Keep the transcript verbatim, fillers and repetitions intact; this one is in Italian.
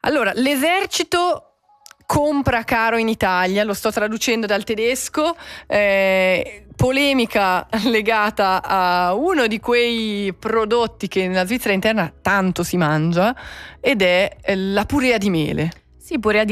Allora, l'esercito compra caro in Italia, lo sto traducendo dal tedesco, eh, polemica legata a uno di quei prodotti che nella Svizzera interna tanto si mangia, ed è la purea di mele. Sì, purea di